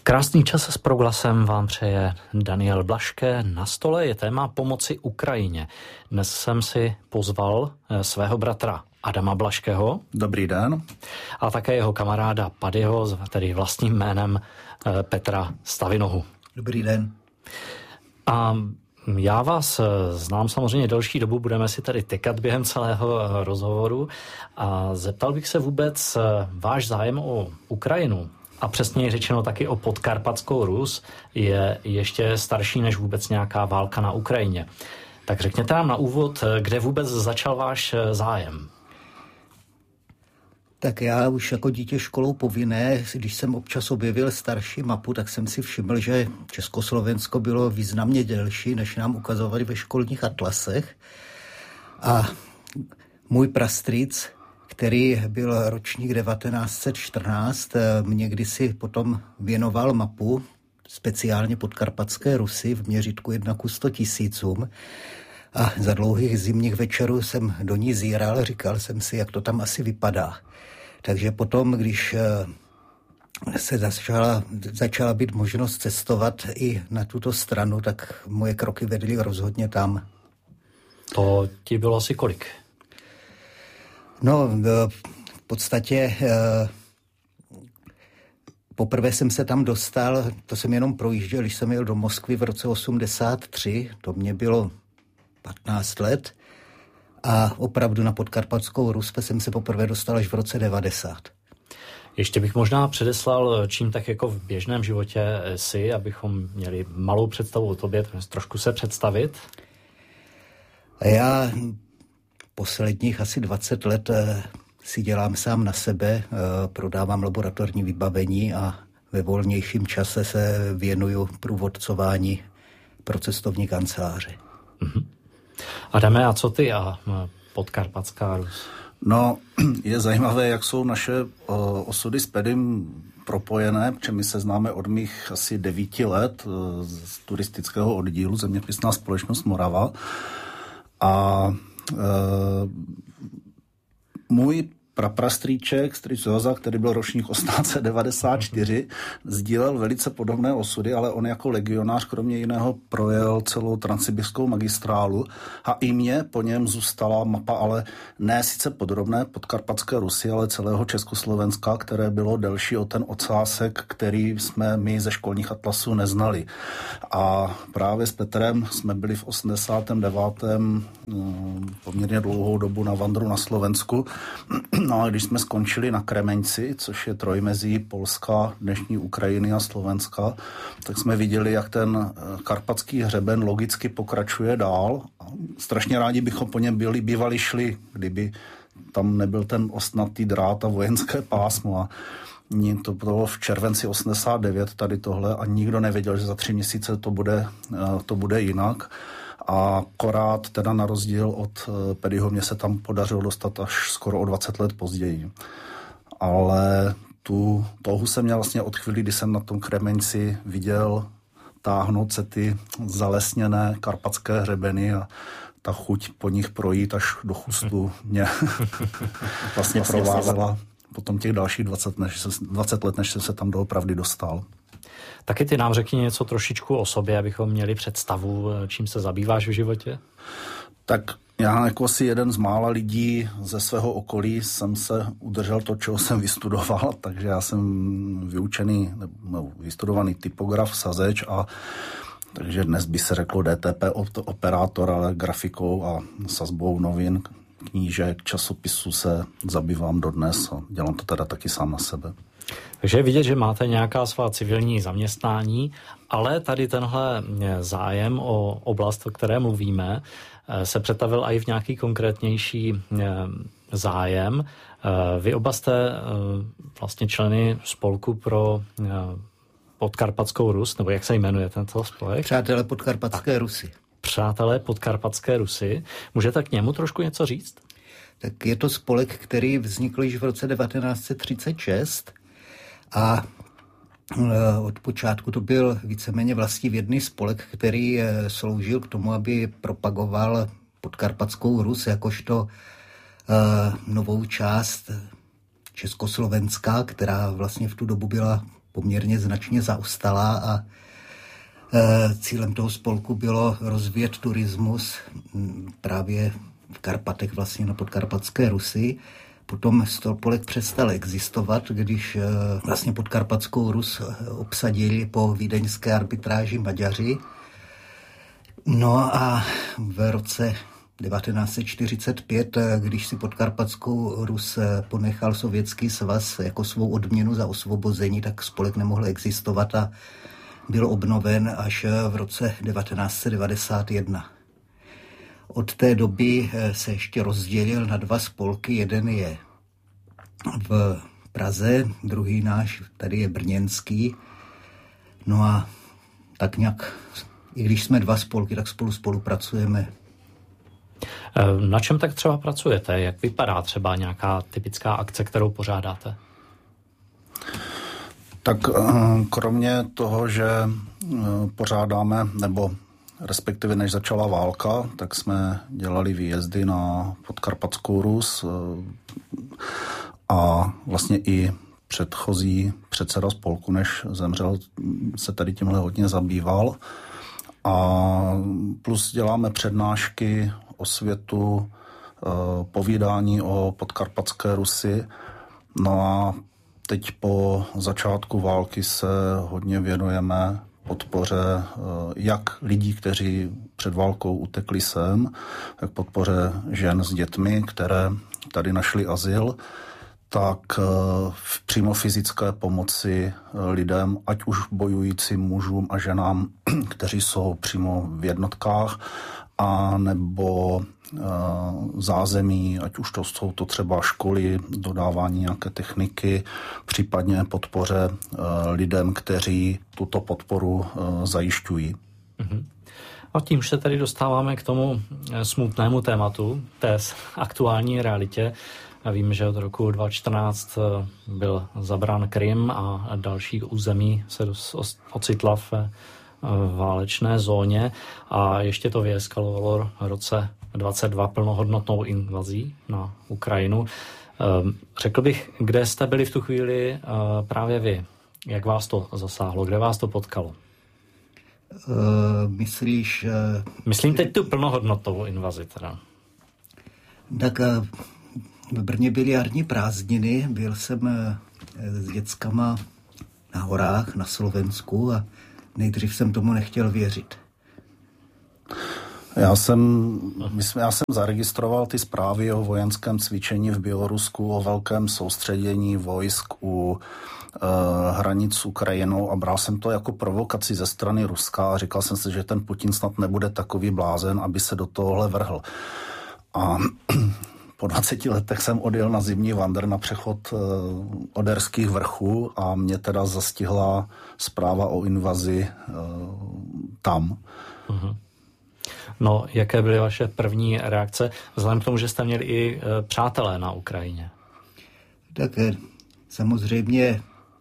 Krásný čas s Proglasem vám přeje Daniel Blaške. Na stole je téma pomoci Ukrajině. Dnes jsem si pozval svého bratra Adama Blaškeho. Dobrý den. A také jeho kamaráda Padyho, tedy vlastním jménem Petra Stavinohu. Dobrý den. A já vás znám samozřejmě delší dobu, budeme si tady tykat během celého rozhovoru a zeptal bych se vůbec váš zájem o Ukrajinu a přesněji řečeno taky o Podkarpatskou Rus je ještě starší než vůbec nějaká válka na Ukrajině. Tak řekněte nám na úvod, kde vůbec začal váš zájem? Tak já už jako dítě školou povinné, když jsem občas objevil starší mapu, tak jsem si všiml, že Československo bylo významně delší, než nám ukazovali ve školních atlasech. A můj prastrýc, který byl ročník 1914, mě kdysi potom věnoval mapu, speciálně Podkarpatské Rusy v měřítku 1:100 000. A za dlouhých zimních večerů jsem do ní zíral, říkal jsem si, jak to tam asi vypadá. Takže potom, když se začala být možnost cestovat i na tuto stranu, tak moje kroky vedly rozhodně tam. To ti bylo asi kolik? No, v podstatě poprvé jsem se tam dostal, to jsem jenom projížděl, když jsem jel do Moskvy v roce 1983, to mě bylo 15 let. A opravdu na Podkarpatskou Rus jsem se poprvé dostal až v roce 90. Ještě bych možná předeslal, čím tak jako v běžném životě si, abychom měli malou představu o tobě, trošku se představit. Já posledních asi 20 let si dělám sám na sebe, prodávám laboratorní vybavení a ve volnějším čase se věnuju průvodcování pro cestovní kanceláře. Mm-hmm. Adame, a co ty a Podkarpatská Rus? No, je zajímavé, jak jsou naše osudy s Pedym propojené, protože my se známe od mých asi 9 let z turistického oddílu Zeměpisná společnost Morava. A můj praprastrýček, strýc Joza, který byl ročník 1894, sdílel velice podobné osudy, ale on jako legionář kromě jiného projel celou transsibirskou magistrálu a i mně po něm zůstala mapa, ale ne sice podrobné Podkarpatské Rusy, ale celého Československa, které bylo delší o ten ocásek, který jsme my ze školních atlasů neznali. A právě s Petrem jsme byli v 89. poměrně dlouhou dobu na vandru na Slovensku. No a když jsme skončili na Kremeňci, což je trojmezí Polska, dnešní Ukrajiny a Slovenska, tak jsme viděli, jak ten karpatský hřeben logicky pokračuje dál. Strašně rádi bychom po něm bývali šli, kdyby tam nebyl ten ostnatý drát a vojenské pásmo. A to bylo v červenci 89 tady tohle a nikdo nevěděl, že za 3 měsíce to bude jinak. A akorát teda na rozdíl od Pedyho mě se tam podařilo dostat až skoro o 20 let později. Ale tu touhu jsem měl vlastně od chvíli, kdy jsem na tom Kremeňci viděl táhnout se ty zalesněné karpatské hřebeny a ta chuť po nich projít až do chustu mě vlastně provázela potom těch dalších 20 let, než jsem se tam doopravdy dostal. Taky ty nám řekni něco trošičku o sobě, abychom měli představu, čím se zabýváš v životě. Tak já jako asi jeden z mála lidí ze svého okolí jsem se udržel to, čeho jsem vystudoval, takže já jsem vystudovaný typograf, sazeč a takže dnes by se řeklo DTP operátor, ale grafikou a sazbou novin, knížek, časopisů se zabývám dodnes a dělám to teda taky sám na sebe. Takže je vidět, že máte nějaká svá civilní zaměstnání, ale tady tenhle zájem o oblast, o které mluvíme, se přetavil i v nějaký konkrétnější zájem. Vy oba jste vlastně členy spolku pro Podkarpatskou Rus, nebo jak se jmenuje tento spolek? Přátelé Podkarpatské Rusy. Přátelé Podkarpatské Rusy. Můžete k němu trošku něco říct? Tak je to spolek, který vznikl již v roce 1936 a od počátku to byl víceméně vlastivědný spolek, který sloužil k tomu, aby propagoval Podkarpatskou Rus jakožto novou část Československa, která vlastně v tu dobu byla poměrně značně zaostalá a cílem toho spolku bylo rozvíjet turismus právě v Karpatech, vlastně na podkarpatské Rusi. Potom spolek přestal existovat, když vlastně podkarpatskou Rus obsadili po vídeňské arbitráži Maďaři. No a v roce 1945, když si podkarpatskou Rus ponechal Sovětský svaz jako svou odměnu za osvobození, tak spolek nemohl existovat a byl obnoven až v roce 1991. Od té doby se ještě rozdělil na 2 spolky. Jeden je v Praze, druhý náš tady je brněnský. No a tak nějak, i když jsme 2 spolky, tak spolupracujeme. Na čem tak třeba pracujete? Jak vypadá třeba nějaká typická akce, kterou pořádáte? Tak kromě toho, že pořádáme, nebo respektive než začala válka, tak jsme dělali výjezdy na podkarpatskou Rus a vlastně i předchozí předseda spolku, než zemřel, se tady tímhle hodně zabýval. A plus děláme přednášky, osvětu, povídání o podkarpatské Rusi. No a teď po začátku války se hodně věnujeme podpoře jak lidí, kteří před válkou utekli sem, tak podpoře žen s dětmi, které tady našli azyl, tak přímo fyzické pomoci lidem, ať už bojujícím mužům a ženám, kteří jsou přímo v jednotkách, a nebo zázemí, ať už to jsou to třeba školy, dodávání nějaké techniky, případně podpoře lidem, kteří tuto podporu zajišťují. A tím se tady dostáváme k tomu smutnému tématu, té aktuální realitě. Vím, že od roku 2014 byl zabrán Krym a další území se ocitla v válečné zóně a ještě to vyeskalovalo v roce 2022 plnohodnotnou invazí na Ukrajinu. Řekl bych, kde jste byli v tu chvíli právě vy? Jak vás to zasáhlo? Kde vás to potkalo? Myslíš... Myslím teď tu plnohodnotnou invazi teda. Tak v Brně byly jarní prázdniny, byl jsem s dětskama na horách na Slovensku a nejdřív jsem tomu nechtěl věřit. Já jsem zaregistroval ty zprávy o vojenském cvičení v Bělorusku, o velkém soustředění vojsk u hranic s Ukrajinou a bral jsem to jako provokaci ze strany Ruska a říkal jsem si, že ten Putin snad nebude takový blázen, aby se do tohohle vrhl. A po 20 letech jsem odjel na zimní vandr na přechod Oderských vrchů a mě teda zastihla zpráva o invazi tam. Uh-huh. No, jaké byly vaše první reakce, vzhledem k tomu, že jste měli i přátelé na Ukrajině? Tak samozřejmě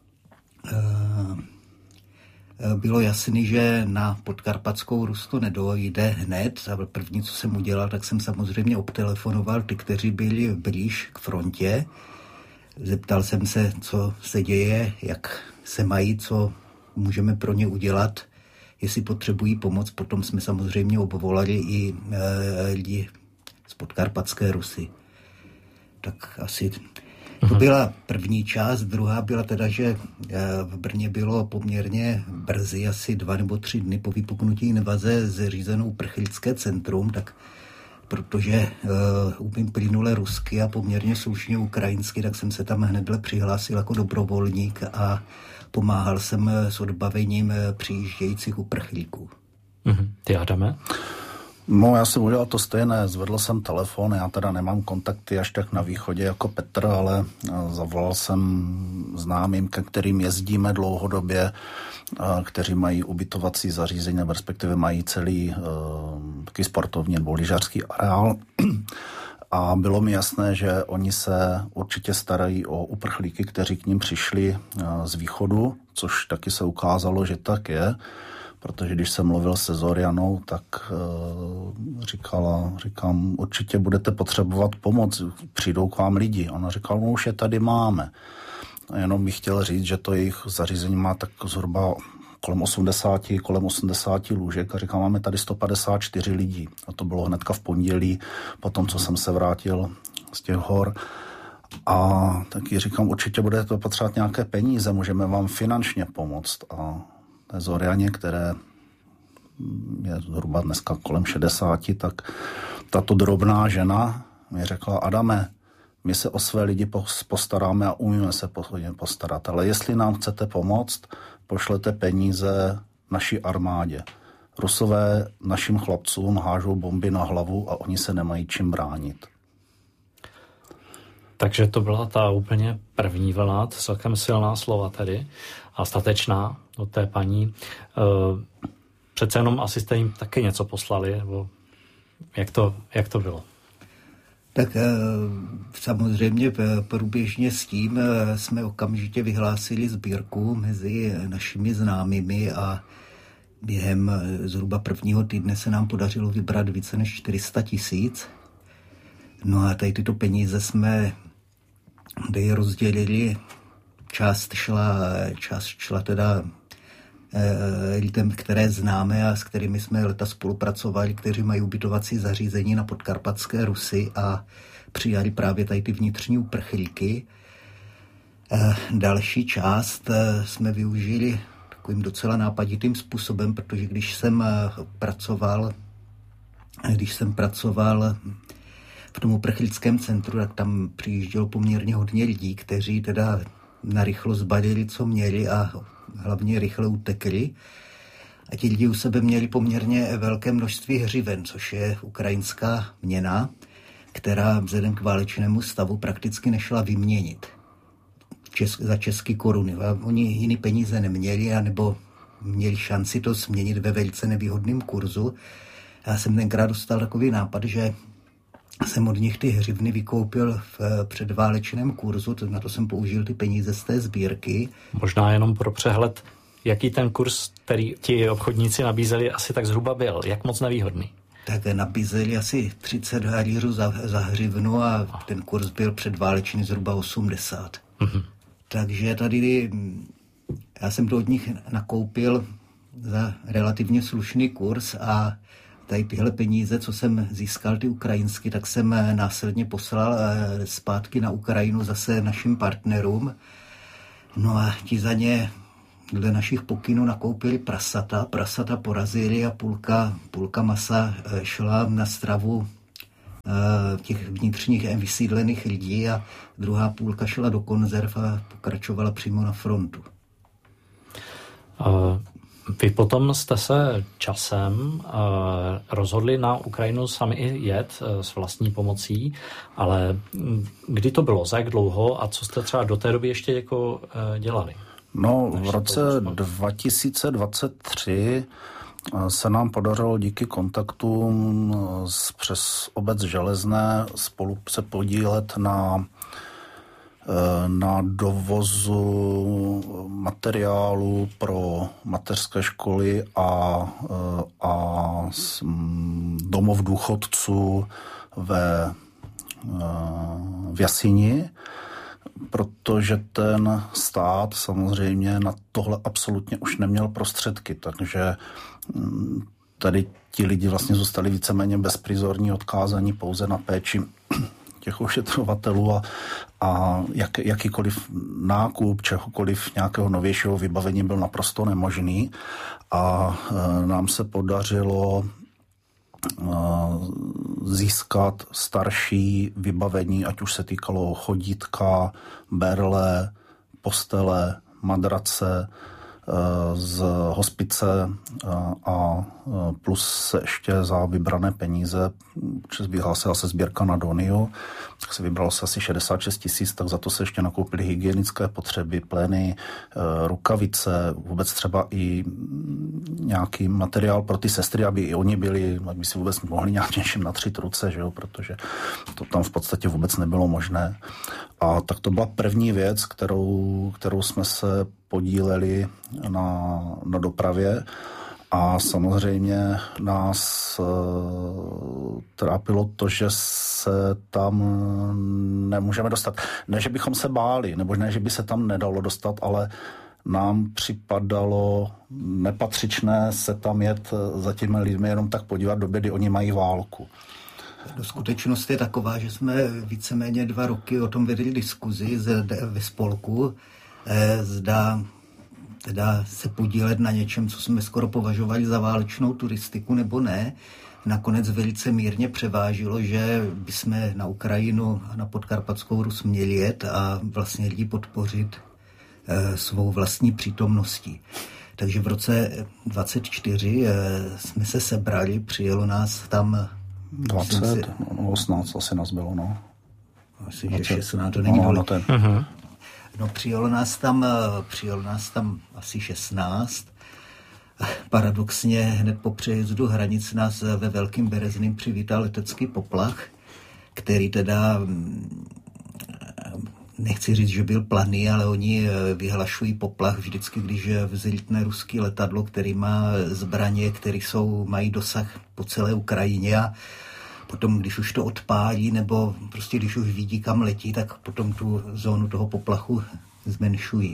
bylo jasný, že na podkarpatskou Rus to nedojde hned. A první, co jsem udělal, tak jsem samozřejmě obtelefonoval ty, kteří byli blíž k frontě. Zeptal jsem se, co se děje, jak se mají, co můžeme pro ně udělat, jestli potřebují pomoc. Potom jsme samozřejmě obvolali i lidi z podkarpatské Rusy. Tak asi to byla první část. Druhá byla teda, že v Brně bylo poměrně brzy, asi 2 nebo 3 dny po vypuknutí invaze, zřízeno uprchlické centrum, tak protože umím plynule rusky a poměrně slušně ukrajinsky, tak jsem se tam hnedle přihlásil jako dobrovolník a pomáhal jsem s odbavením přijíždějících uprchlíků. Ty, Adame? No, já jsem udělal to stejné, zvedl jsem telefon, já teda nemám kontakty až tak na východě jako Petr, ale zavolal jsem známým, ke kterým jezdíme dlouhodobě, kteří mají ubytovací zařízení, respektive mají celý taky sportovní nebo lyžařský areál. A bylo mi jasné, že oni se určitě starají o uprchlíky, kteří k ním přišli z východu, což taky se ukázalo, že tak je. Protože když jsem mluvil se Zorianou, tak říkám, určitě budete potřebovat pomoc, přijdou k vám lidi. Ona říkala, no už je tady máme. Jenom bych chtěl říct, že to jejich zařízení má tak zhruba kolem 80 lůžek a říkám, máme tady 154 lidí. A to bylo hnedka v pondělí, po tom, co jsem se vrátil z těch hor. A taky říkám, určitě bude to potřebovat nějaké peníze, můžeme vám finančně pomoct. A té Zorianě, které je zhruba dneska kolem 60, tak tato drobná žena mi řekla, Adame, my se o své lidi postaráme a umíme se postarat, ale jestli nám chcete pomoct, pošlete peníze naší armádě. Rusové našim chlapcům hážou bomby na hlavu a oni se nemají čím bránit. Takže to byla ta úplně první vlna, celkem silná slova tedy a statečná od té paní. Přece jenom asi jste jim taky něco poslali, nebo jak to bylo? Tak samozřejmě průběžně s tím jsme okamžitě vyhlásili sbírku mezi našimi známými a během zhruba prvního týdne se nám podařilo vybrat více než 400 000. No a tady tyto peníze jsme rozdělili, část šla teda lidem, které známe a s kterými jsme leta spolupracovali, kteří mají ubytovací zařízení na podkarpatské Rusy a přijali právě tady ty vnitřní uprchlíky. Další část jsme využili takovým docela nápaditým způsobem, protože když jsem pracoval v tom uprchlickém centru, tak tam přijíždělo poměrně hodně lidí, kteří teda narychlo zbalili, co měli a hlavně rychle utekli. A ti lidi u sebe měli poměrně velké množství hřiven, což je ukrajinská měna, která vzhledem k válečnému stavu prakticky nešla vyměnit za české koruny. A oni jiný peníze neměli, anebo měli šanci to změnit ve velice nevýhodném kurzu. Já jsem tenkrát dostal takový nápad, že jsem od nich ty hřivny vykoupil v předválečném kurzu, na to jsem použil ty peníze z té sbírky. Možná jenom pro přehled, jaký ten kurz, který ti obchodníci nabízeli, asi tak zhruba byl? Jak moc nevýhodný? Tak nabízeli asi 30 halířů za hřivnu a ten kurz byl předválečný zhruba 80. Mm-hmm. Takže tady já jsem to od nich nakoupil za relativně slušný kurz a tady tyhle peníze, co jsem získal, ty ukrajinsky, tak jsem následně poslal zpátky na Ukrajinu zase našim partnerům. No a ti za ně dle našich pokynů nakoupili prasata porazili a půlka masa šla na stravu těch vnitřních vysídlených lidí a druhá půlka šla do konzerv a pokračovala přímo na frontu. Vy potom jste se časem rozhodli na Ukrajinu sami i jet s vlastní pomocí, ale kdy to bylo, za jak dlouho a co jste třeba do té doby ještě jako dělali? No, v roce 2023 se nám podařilo díky kontaktům přes obec Železné spolu se podílet na dovozu materiálu pro mateřské školy a domov důchodců v Jasini, protože ten stát samozřejmě na tohle absolutně už neměl prostředky, takže tady ti lidi vlastně zůstali víceméně bezprizorní, odkázaní pouze na péči těch ošetřovatelů a jakýkoliv nákup čehokoliv nějakého novějšího vybavení byl naprosto nemožný a nám se podařilo získat starší vybavení, ať už se týkalo chodítka, berle, postele, madrace, z hospice a plus ještě za vybrané peníze, vyhlásila se sbírka na Doniu, tak se vybralo se asi 66 000, tak za to se ještě nakoupily hygienické potřeby, plény, rukavice, vůbec třeba i nějaký materiál pro ty sestry, aby i oni byli, aby si vůbec mohli nějak něčím natřít ruce, že jo? Protože to tam v podstatě vůbec nebylo možné. A tak to byla první věc, kterou jsme se podíleli na dopravě A samozřejmě nás trápilo to, že se tam nemůžeme dostat. Ne, že bychom se báli, nebo ne, že by se tam nedalo dostat, ale nám připadalo nepatřičné se tam jet za těmi lidmi jenom tak podívat do kdy oni mají válku. Skutečnost je taková, že jsme víceméně 2 roky o tom vedli diskuzi ve spolku, zda teda se podílet na něčem, co jsme skoro považovali za válečnou turistiku, nebo ne. Nakonec velice mírně převážilo, že bychom na Ukrajinu a na Podkarpatskou Rus měli jet a vlastně lidi podpořit svou vlastní přítomností. Takže v roce 24 jsme se sebrali, přijelo nás tam 20, 18 asi nás bylo, no. Asi, že 16, to není tolik. No, přijelo nás tam asi 16. Paradoxně hned po přejezdu hranic nás ve Velkým Berezným přivítal letecký poplach, který teda, nechci říct, že byl planý, ale oni vyhlašují poplach vždycky, když vzlítne ruský letadlo, který má zbraně, které mají dosah po celé Ukrajině, a potom, když už to odpálí, nebo prostě když už vidí, kam letí, tak potom tu zónu toho poplachu zmenšují.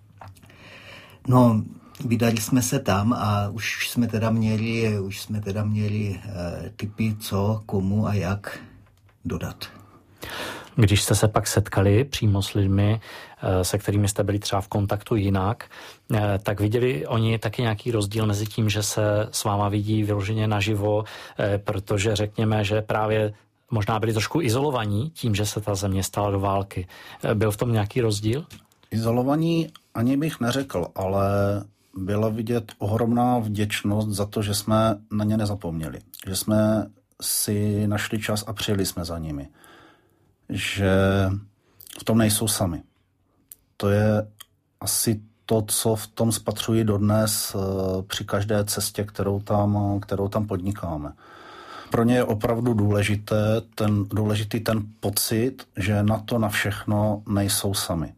No, vydali jsme se tam a už jsme teda měli tipy, co, komu a jak dodat. Když jste se pak setkali přímo s lidmi, se kterými jste byli třeba v kontaktu jinak, tak viděli oni taky nějaký rozdíl mezi tím, že se s váma vidí vyloženě naživo, protože řekněme, že právě možná byli trošku izolovaní tím, že se ta země stala do války. Byl v tom nějaký rozdíl? Izolovaní ani bych neřekl, ale byla vidět ohromná vděčnost za to, že jsme na ně nezapomněli. Že jsme si našli čas a přijeli jsme za nimi. Že v tom nejsou sami. To je asi to, co v tom spatřuji dodnes při každé cestě, kterou tam podnikáme. Pro ně je opravdu důležitý ten pocit, že na všechno nejsou sami.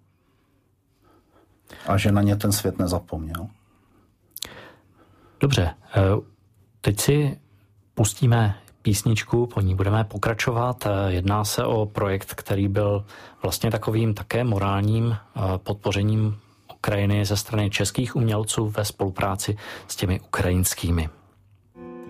A že na ně ten svět nezapomněl. Dobře, teď si pustíme písničku, po ní budeme pokračovat. Jedná se o projekt, který byl vlastně takovým také morálním podpořením Ukrajiny ze strany českých umělců ve spolupráci s těmi ukrajinskými.